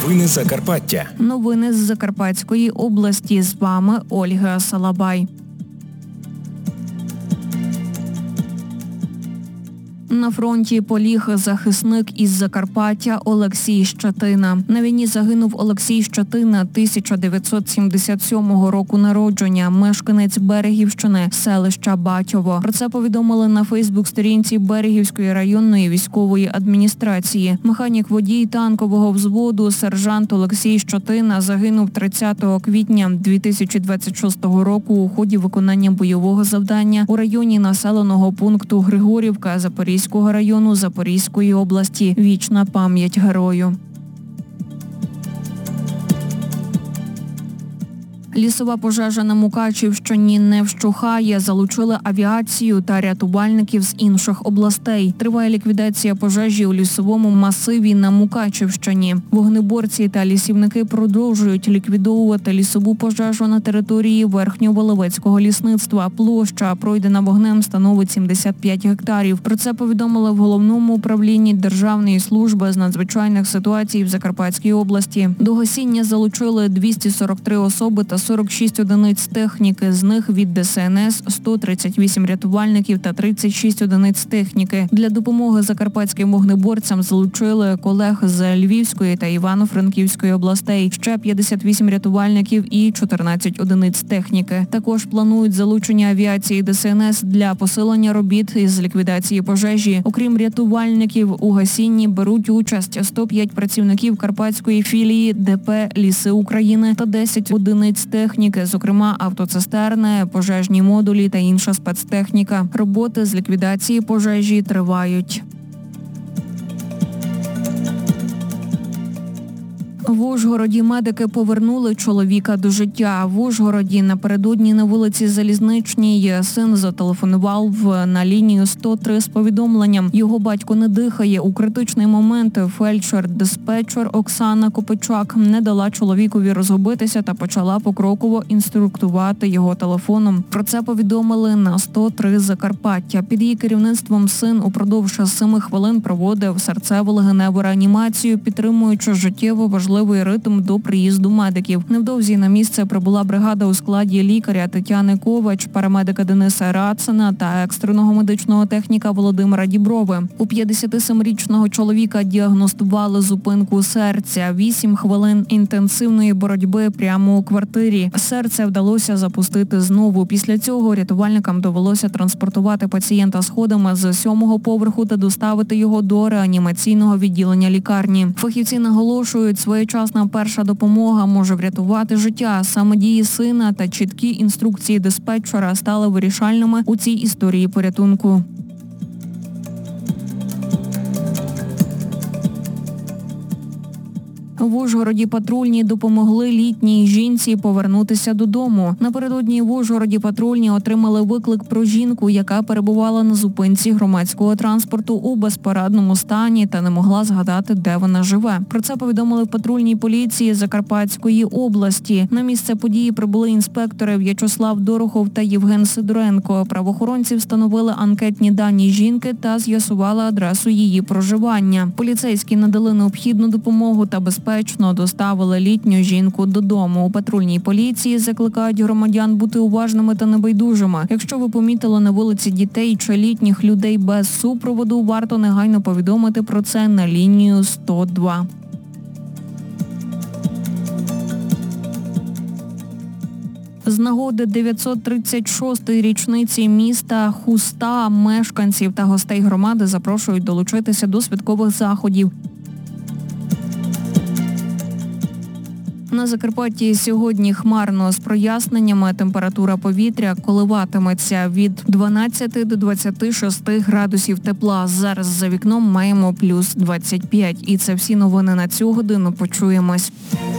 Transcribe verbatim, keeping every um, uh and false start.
Новини Закарпаття. Новини з Закарпатської області. З вами Ольга Салабай. На фронті поліг захисник із Закарпаття Олексій Щетина. На війні загинув Олексій Щетина, тисяча дев'ятсот сімдесят сьомого року народження, мешканець Берегівщини, селища Батьово. Про це повідомили на фейсбук-сторінці Берегівської районної військової адміністрації. Механік-водій танкового взводу сержант Олексій Щетина загинув тридцятого квітня дві тисячі двадцять шостого року у ході виконання бойового завдання у районі населеного пункту Григорівка Запорізького району Запорізької області. Вічна пам'ять герою. Лісова пожежа на Мукачівщині не вщухає. Залучили авіацію та рятувальників з інших областей. Триває ліквідація пожежі у лісовому масиві на Мукачівщині. Вогнеборці та лісівники продовжують ліквідовувати лісову пожежу на території Верхньоволовецького лісництва. Площа, пройдена вогнем, становить сімдесят п'ять гектарів. Про це повідомили в Головному управлінні Державної служби з надзвичайних ситуацій в Закарпатській області. До гасіння залучили двісті сорок три особи та сорок шість одиниць техніки, з них від Де Се Ен Ес сто тридцять вісім рятувальників та тридцять шість одиниць техніки. Для допомоги закарпатським вогнеборцям залучили колег з Львівської та Івано-Франківської областей, ще п'ятдесят вісім рятувальників і чотирнадцять одиниць техніки. Також планують залучення авіації Де Се Ен Ес для посилення робіт із ліквідації пожежі. Окрім рятувальників, у гасінні беруть участь сто п'ять працівників карпатської філії Де Пе «Ліси України» та десять одиниць техніки, зокрема автоцистерни, пожежні модулі та інша спецтехніка. Роботи з ліквідації пожежі тривають. В Ужгороді медики повернули чоловіка до життя. В Ужгороді напередодні на вулиці Залізничній син зателефонував на лінію сто три з повідомленням. Його батько не дихає. У критичний момент фельдшер-диспетчер Оксана Копичак не дала чоловікові розгубитися та почала покроково інструктувати його телефоном. Про це повідомили на сто три Закарпаття. Під її керівництвом син упродовж семи хвилин проводив серцево-легеневу реанімацію, підтримуючи життєво важливий ритм до приїзду медиків. Невдовзі на місце прибула бригада у складі лікаря Тетяни Ковач, парамедика Дениса Рацина та екстреного медичного техніка Володимира Діброви. У п'ятдесятисемирічного чоловіка діагностували зупинку серця. Вісім хвилин інтенсивної боротьби прямо у квартирі. Серце вдалося запустити знову. Після цього рятувальникам довелося транспортувати пацієнта сходами з сьомого поверху та доставити його до реанімаційного відділення лікарні. Фахівці наголошують, своєчасна перша допомога може врятувати життя. Саме дії сина та чіткі інструкції диспетчера стали вирішальними у цій історії порятунку. В Ужгороді патрульні допомогли літній жінці повернутися додому. Напередодні в Ужгороді патрульні отримали виклик про жінку, яка перебувала на зупинці громадського транспорту у безпорадному стані та не могла згадати, де вона живе. Про це повідомили в патрульній поліції Закарпатської області. На місце події прибули інспектори В'ячеслав Дорохов та Євген Сидоренко. Правоохоронці встановили анкетні дані жінки та з'ясували адресу її проживання. Поліцейські надали необхідну допомогу та безпеку безпечно доставили літню жінку додому. У патрульній поліції закликають громадян бути уважними та небайдужими. Якщо ви помітили на вулиці дітей чи літніх людей без супроводу, варто негайно повідомити про це на лінію сто два. З нагоди дев'ятсот тридцять шостої річниці міста Хуста мешканців та гостей громади запрошують долучитися до святкових заходів. На Закарпатті сьогодні хмарно з проясненнями. Температура повітря коливатиметься від дванадцяти до двадцяти шести градусів тепла. Зараз за вікном маємо плюс двадцять п'ять. І це всі новини на цю годину. Почуємось.